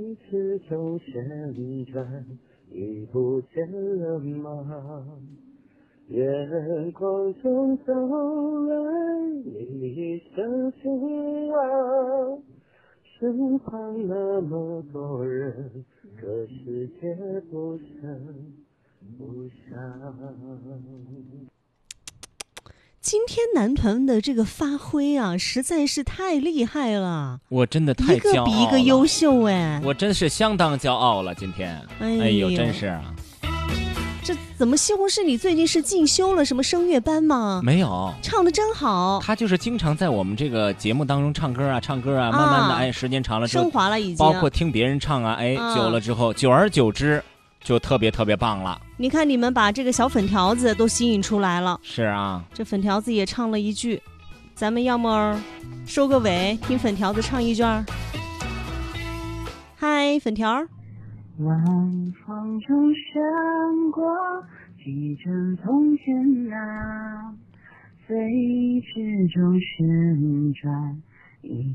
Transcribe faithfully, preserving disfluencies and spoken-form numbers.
一次就旋转，已不见了吗？月光中走来你的情啊，身旁那么多人，可世界不声不响。 今天男团的这个发挥啊，实在是太厉害了！ 我真的太骄傲了， 一个比一个优秀哎！ 我真是相当骄傲了，今天。 哎呦， 哎呦真是啊！ 这怎么西红柿？你最近是进修了什么声乐班吗？ 没有， 唱得真好。 他就是经常在我们这个节目当中唱歌啊，唱歌啊， 啊慢慢的，哎，时间长了之后， 升华了已经。 包括听别人唱啊，哎， 啊久了之后，久而久之，就特别特别棒了。 你看你们把这个小粉条子都吸引出来了。 是啊， 这粉条子也唱了一句，咱们要么收个尾，听粉条子唱一句儿。嗨，粉条。 晚风中闪过几帧从前那，飞驰中旋转。